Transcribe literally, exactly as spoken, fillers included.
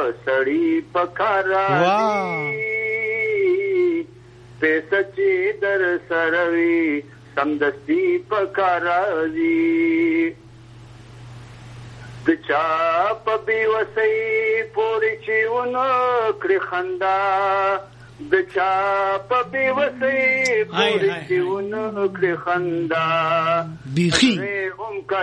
سړی پکار راځي پیسې چې در سره وي سمدستي پکار راځي د چا په بیوسۍ پورې چې ونه کړې خندا د چا په بیوسۍ پورې چې ونه کړې خندا بیخي